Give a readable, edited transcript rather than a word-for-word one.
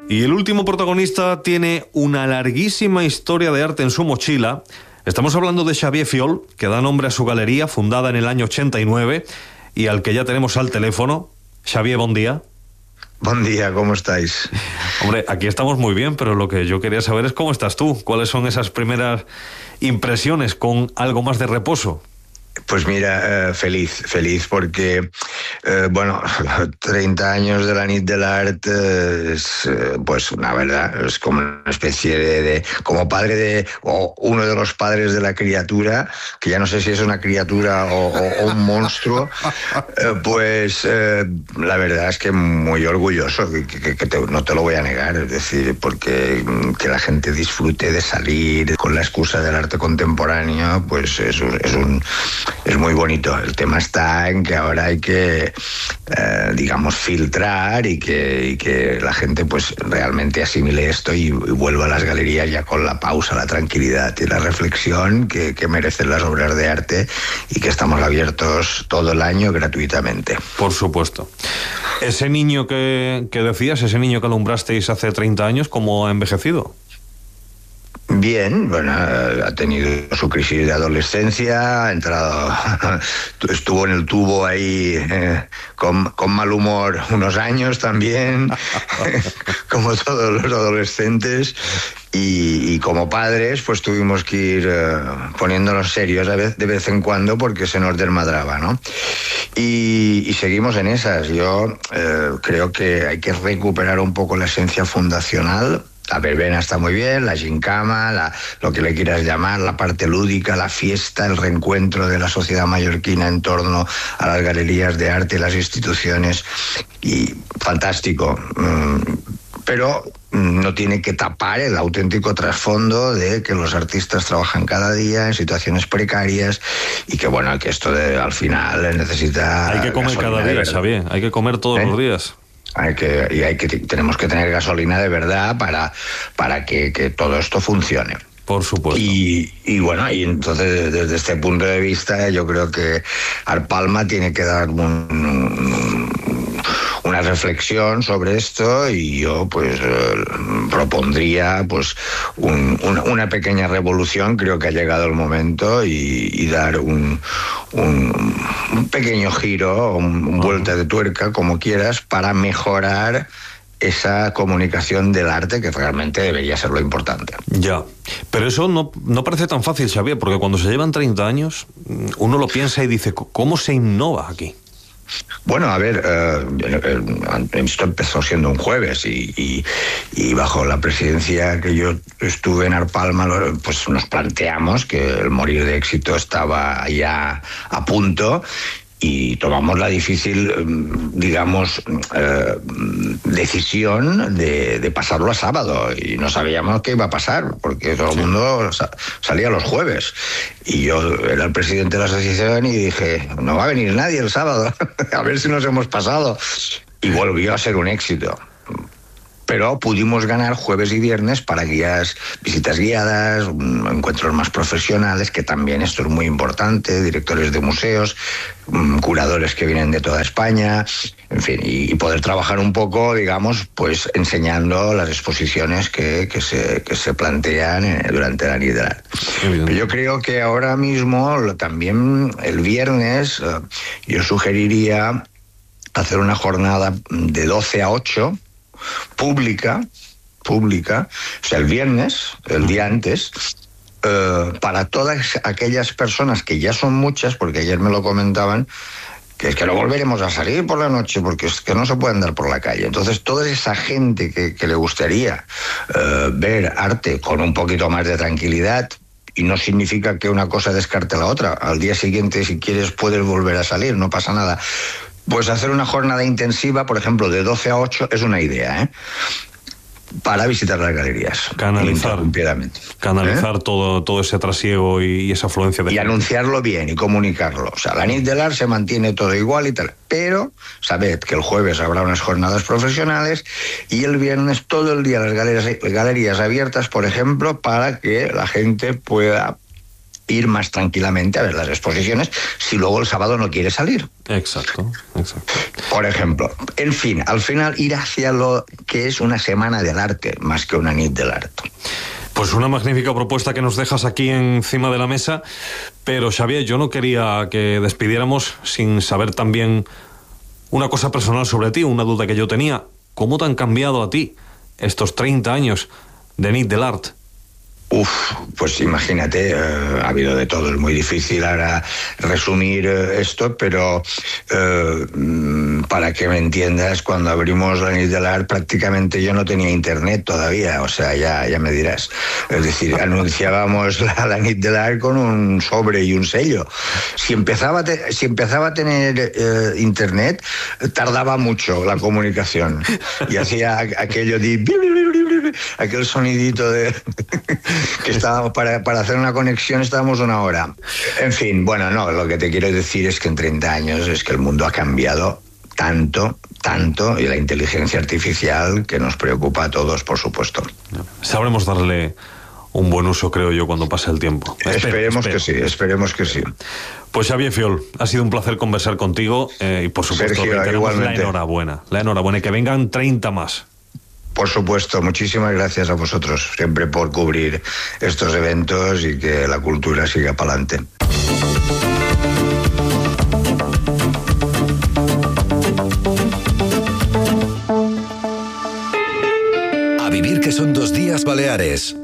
Y el último protagonista tiene una larguísima historia de arte en su mochila. Estamos hablando de Xavier Fiol, que da nombre a su galería, fundada en el año 89, y al que ya tenemos al teléfono. Xavier, buen día. Buen día, ¿cómo estáis? Hombre, aquí estamos muy bien, pero lo que yo quería saber es cómo estás tú. ¿Cuáles son esas primeras impresiones con algo más de reposo? Pues mira, feliz porque, 30 años de la nit de l'Art es, pues una verdad, es como una especie de como padre de, o uno de los padres de la criatura, que ya no sé si es una criatura o un monstruo, la verdad es que muy orgulloso, no te lo voy a negar, es decir, porque que la gente disfrute de salir con la excusa del arte contemporáneo, pues es muy bonito. El tema está en que ahora hay que, filtrar y que la gente pues realmente asimile esto y vuelva a las galerías ya con la pausa, la tranquilidad y la reflexión que merecen las obras de arte y que estamos abiertos todo el año gratuitamente. Por supuesto. Ese niño que decías, ese niño que alumbrasteis hace 30 años, ¿cómo ha envejecido? Bien, ha tenido su crisis de adolescencia, ha entrado, estuvo en el tubo ahí con mal humor unos años también, como todos los adolescentes, y como padres pues tuvimos que ir poniéndonos serios de vez en cuando porque se nos desmadraba, ¿no? Y seguimos en esas. Yo creo que hay que recuperar un poco la esencia fundacional. La verbena está muy bien, la gincama, lo que le quieras llamar, la parte lúdica, la fiesta, el reencuentro de la sociedad mallorquina en torno a las galerías de arte y las instituciones. Y fantástico. Pero no tiene que tapar el auténtico trasfondo de que los artistas trabajan cada día en situaciones precarias y que que al final necesita... Hay que comer cada día, Xavier, hay que comer todos los días. Tenemos que tener gasolina de verdad para que todo esto funcione. Por supuesto. Y entonces desde este punto de vista yo creo que Art Palma tiene que dar una reflexión sobre esto y yo propondría una pequeña revolución. Creo que ha llegado el momento y dar un pequeño giro, vuelta de tuerca, como quieras, para mejorar esa comunicación del arte que realmente debería ser lo importante. Ya, pero eso no parece tan fácil, Xavier, porque cuando se llevan 30 años uno lo piensa y dice, ¿cómo se innova aquí? Bueno, a ver, esto empezó siendo un jueves y bajo la presidencia que yo estuve en Art Palma, pues nos planteamos que el morir de éxito estaba ya a punto y tomamos la difícil, decisión de pasarlo a sábado y no sabíamos qué iba a pasar porque todo el mundo salía los jueves y yo era el presidente de la asociación y dije, no va a venir nadie el sábado, a ver si nos hemos pasado, y volvió a ser un éxito. Pero pudimos ganar jueves y viernes para visitas guiadas, encuentros más profesionales, que también esto es muy importante, directores de museos, curadores que vienen de toda España, en fin, y poder trabajar un poco, enseñando las exposiciones que se plantean durante la nit de l'Art. Yo creo que ahora mismo, también el viernes, yo sugeriría hacer una jornada de 12 a 8, pública, o sea, el viernes, el día antes, para todas aquellas personas que ya son muchas, porque ayer me lo comentaban, que es que no volveremos a salir por la noche porque es que no se puede andar por la calle. Entonces toda esa gente que le gustaría ver arte con un poquito más de tranquilidad, y no significa que una cosa descarte la otra, al día siguiente si quieres puedes volver a salir, no pasa nada. Pues hacer una jornada intensiva, por ejemplo, de 12 a 8 es una idea, para visitar las galerías. Canalizar todo ese trasiego y esa afluencia de gente. Anunciarlo bien y comunicarlo. O sea, la nit de l'Art se mantiene todo igual y tal. Pero sabed que el jueves habrá unas jornadas profesionales y el viernes todo el día las galerías abiertas, por ejemplo, para que la gente pueda ir más tranquilamente a ver las exposiciones si luego el sábado no quiere salir. Exacto. Por ejemplo, en fin, al final ir hacia lo que es una semana del arte, más que una nit del arte. Pues una magnífica propuesta que nos dejas aquí encima de la mesa, pero Xavier, yo no quería que despidiéramos sin saber también una cosa personal sobre ti, una duda que yo tenía. ¿Cómo te han cambiado a ti estos 30 años de nit del art? Pues imagínate, ha habido de todo, es muy difícil ahora resumir esto, pero para que me entiendas, cuando abrimos la nit del art prácticamente yo no tenía internet todavía, o sea, ya me dirás. Es decir, anunciábamos la nit del art con un sobre y un sello. Si empezaba a tener internet, tardaba mucho la comunicación y hacía aquello de aquel sonidito de que estábamos para hacer una conexión estábamos una hora. En fin, bueno, no, lo que te quiero decir es que en 30 años es que el mundo ha cambiado tanto, y la inteligencia artificial que nos preocupa a todos, por supuesto. Sabremos darle un buen uso, creo yo, cuando pase el tiempo. Esperemos que sí. Pues Xavier Fiol, ha sido un placer conversar contigo y por supuesto Sergio, tenemos la igualmente. enhorabuena y que vengan 30 más. Por supuesto, muchísimas gracias a vosotros siempre por cubrir estos eventos y que la cultura siga para adelante. A vivir que son 2 días Baleares.